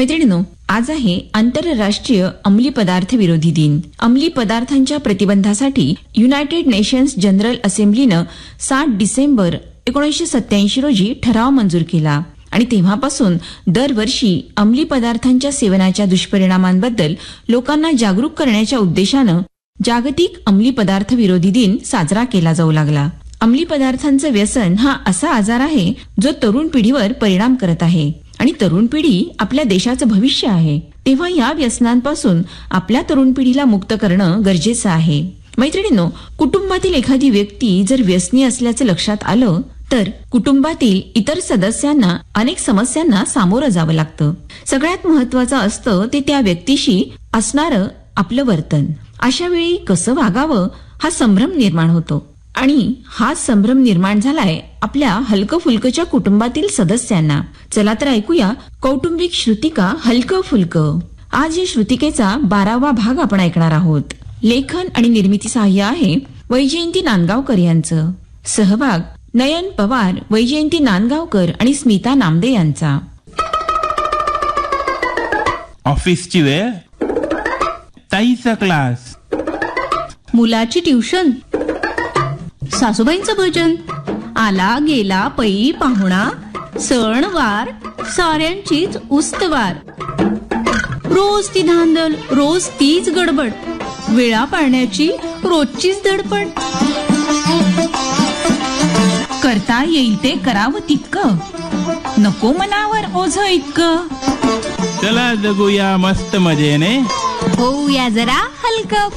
मैत्रिणींनो, आज आहे आंतरराष्ट्रीय अंमली पदार्थ विरोधी दिन. अंमली पदार्थांच्या प्रतिबंधासाठी युनायटेड नेशन्स जनरल असेंब्लीनं 7 डिसेंबर 1987 रोजी ठराव मंजूर केला आणि तेव्हापासून दरवर्षी अंमली पदार्थांच्या सेवनाच्या दुष्परिणामांबद्दल लोकांना जागरूक करण्याच्या उद्देशानं जागतिक अंमली पदार्थ विरोधी दिन साजरा केला जाऊ लागला. अंमली पदार्थांचं व्यसन हा असा आजार आहे जो तरुण पिढीवर परिणाम करत आहे आणि तरुण पिढी आपल्या देशाचं भविष्य आहे. तेव्हा या व्यसनांपासून आपल्या तरुण पिढीला मुक्त करणं गरजेचं आहे. मैत्रिणींनो, कुटुंबातील एखादी व्यक्ती जर व्यसनी असल्याचं लक्षात आलं तर कुटुंबातील इतर सदस्यांना अनेक समस्यांना सामोरं जावं लागतं. सगळ्यात महत्वाचं असतं ते त्या व्यक्तीशी असणारं आपलं वर्तन. अशा वेळी कसं वागावं हा संभ्रम निर्माण होतो आणि हा संभ्रम निर्माण झालाय आपल्या हलकं फुलकच्या कुटुंबातील सदस्यांना. चला तर ऐकूया कौटुंबिक श्रुतिका हलकं फुलकं. आज या श्रुतिकेचा 12वा भाग आपण ऐकणार आहोत. लेखन आणि निर्मिती सहाय्य आहे वैजयंती नांदगावकर यांचं. सहभाग नयन पवार, वैजयंती नांदगावकर आणि स्मिता नामदे यांचा. ऑफिसची वेळ, ताईचा क्लास, मुलाची ट्युशन, सासूबाईंचं भजन, आला गेला पै पाहुणा, सण वार साऱ्यांचीच उस्तवार. रोज ती धांदल, रोज तीच गडबड, वेळा पाळण्याची रोजचीच धडपड. करता येईल ते करावं तितकं, नको मनावर ओझ इतकं. चला जगूया मस्त मजेने, होऊया जरा हलकं